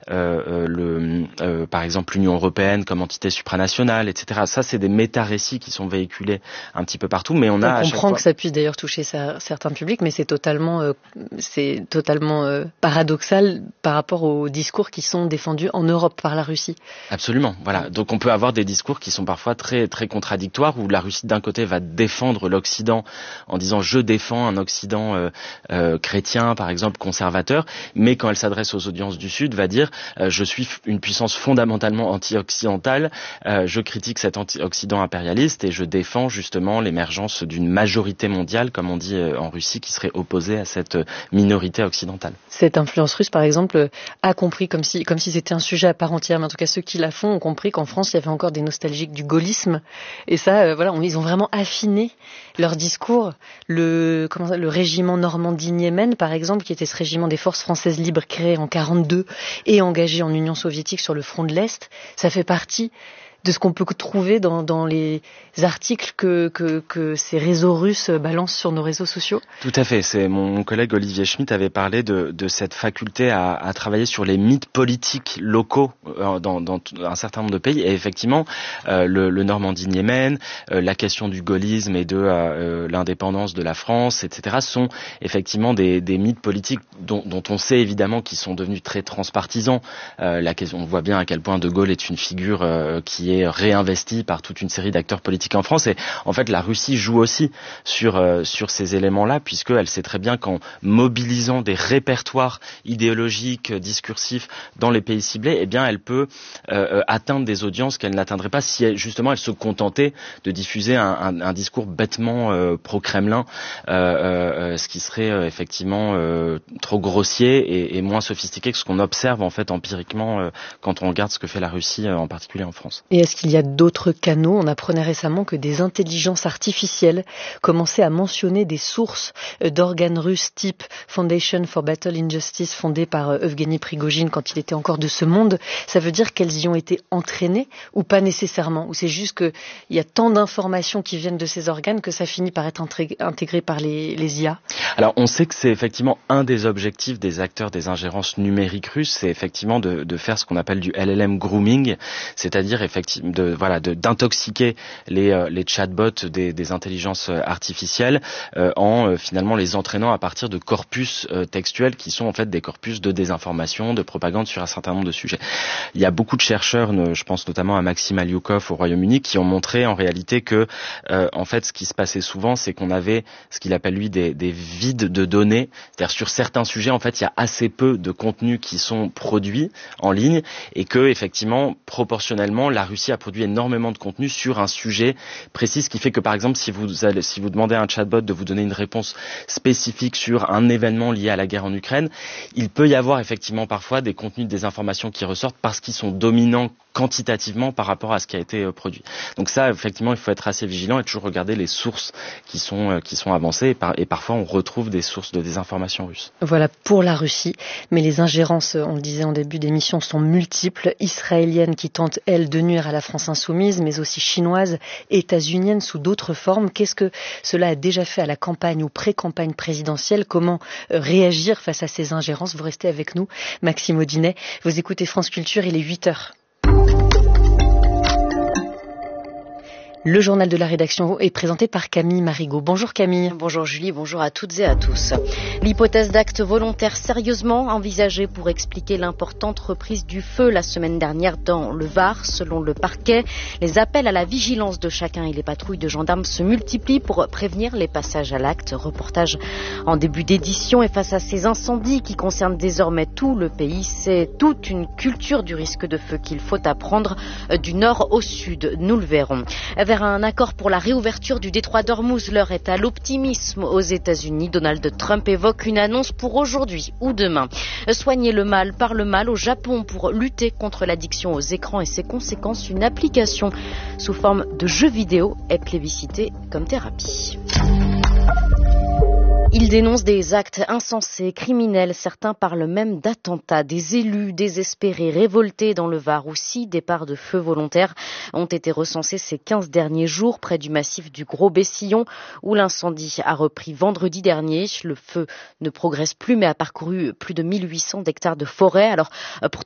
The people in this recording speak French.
par exemple l'Union européenne comme entité supranationale, etc. Ça, c'est des méta-récits qui sont véhiculés un petit peu partout, mais on comprend que ça puisse d'ailleurs toucher certains publics, mais c'est totalement paradoxal par rapport aux discours qui sont défendus en Europe par la Russie. Absolument, voilà. Donc on peut avoir des discours qui sont parfois très très contradictoires, où la Russie d'un côté va défendre l'Occident en disant je défends un Occident chrétien, par exemple conservateur, mais quand elle s'adresse aux audiences du Sud, va dire je suis une puissance fondamentalement anti-occidentale, je critique cet Occident impérialiste et je défends justement l'émergence d'une majorité mondiale, comme on dit en Russie, qui serait opposée à cette minorité occidentale. Cette influence russe, par exemple, a compris, comme si c'était un sujet à part entière, mais en tout cas ceux qui la font ont compris qu'en France, il y avait encore des nostalgiques du gaullisme, et ça, ils ont vraiment affiné leur discours. Le régiment Normandie-Niemen, par exemple, qui était ce régiment des forces françaises libres créé en 1942 et engagé en Union soviétique sur le front de l'Est, ça fait partie de ce qu'on peut trouver dans les articles que ces réseaux russes balancent sur nos réseaux sociaux. Tout à fait. C'est mon collègue Olivier Schmitt avait parlé de cette faculté à travailler sur les mythes politiques locaux dans un certain nombre de pays. Et effectivement, le Normandie-Niemen, la question du gaullisme et de l'indépendance de la France, etc., sont effectivement des mythes politiques dont on sait évidemment qu'ils sont devenus très transpartisans. On voit bien à quel point De Gaulle est une figure qui est réinvesti par toute une série d'acteurs politiques en France, et en fait la Russie joue aussi sur ces éléments-là, puisqu'elle sait très bien qu'en mobilisant des répertoires idéologiques, discursifs dans les pays ciblés, eh bien elle peut atteindre des audiences qu'elle n'atteindrait pas si elle se contentait de diffuser un discours bêtement pro-Kremlin, ce qui serait effectivement trop grossier et moins sophistiqué que ce qu'on observe en fait empiriquement quand on regarde ce que fait la Russie en particulier en France. Et est-ce qu'il y a d'autres canaux? On apprenait récemment que des intelligences artificielles commençaient à mentionner des sources d'organes russes type Foundation for Battle Injustice, fondée par Evgeny Prigojine quand il était encore de ce monde. Ça veut dire qu'elles y ont été entraînées ou pas nécessairement? Ou c'est juste qu'il y a tant d'informations qui viennent de ces organes que ça finit par être intégré par les IA? Alors on sait que c'est effectivement un des objectifs des acteurs des ingérences numériques russes, c'est effectivement de faire ce qu'on appelle du LLM grooming, c'est-à-dire effectivement d'intoxiquer les chatbots des intelligences artificielles en finalement les entraînant à partir de corpus textuels qui sont en fait des corpus de désinformation, de propagande sur un certain nombre de sujets. Il y a beaucoup de chercheurs, je pense notamment à Maxime Aliukov au Royaume-Uni, qui ont montré en réalité que en fait ce qui se passait souvent, c'est qu'on avait ce qu'il appelle lui des vides de données, c'est-à-dire sur certains sujets en fait il y a assez peu de contenus qui sont produits en ligne et que effectivement proportionnellement la Russie a produit énormément de contenu sur un sujet précis, ce qui fait que par exemple si vous demandez à un chatbot de vous donner une réponse spécifique sur un événement lié à la guerre en Ukraine, il peut y avoir effectivement parfois des contenus de désinformation qui ressortent parce qu'ils sont dominants quantitativement par rapport à ce qui a été produit. Donc ça, effectivement, il faut être assez vigilant et toujours regarder les sources qui sont avancées et parfois on retrouve des sources de désinformation russes. Voilà pour la Russie, mais les ingérences, on le disait en début d'émission, sont multiples, israéliennes qui tentent, elles, de nuire à la France insoumise, mais aussi chinoises, états-uniennes sous d'autres formes. Qu'est-ce que cela a déjà fait à la campagne ou pré-campagne présidentielle? Comment réagir face à ces ingérences? Vous restez avec nous, Maxime Audinet. Vous écoutez France Culture, il est 8h. Le journal de la rédaction est présenté par Camille Marigot. Bonjour Camille. Bonjour Julie, bonjour à toutes et à tous. L'hypothèse d'acte volontaire sérieusement envisagée pour expliquer l'importante reprise du feu la semaine dernière dans le Var. Selon le parquet, les appels à la vigilance de chacun et les patrouilles de gendarmes se multiplient pour prévenir les passages à l'acte. Reportage en début d'édition, et face à ces incendies qui concernent désormais tout le pays, c'est toute une culture du risque de feu qu'il faut apprendre du nord au sud. Nous le verrons. Vers un accord pour la réouverture du détroit d'Ormuz, l'heure est à l'optimisme aux États-Unis. Donald Trump évoque une annonce pour aujourd'hui ou demain. Soigner le mal par le mal au Japon pour lutter contre l'addiction aux écrans et ses conséquences. Une application sous forme de jeu vidéo est plébiscitée comme thérapie. Il dénonce des actes insensés, criminels. Certains parlent même d'attentats. Des élus désespérés, révoltés dans le Var, où 6 départs de feu volontaires ont été recensés ces 15 derniers jours près du massif du Gros Bessillon, où l'incendie a repris vendredi dernier. Le feu ne progresse plus, mais a parcouru plus de 1800 hectares de forêt. Alors, pour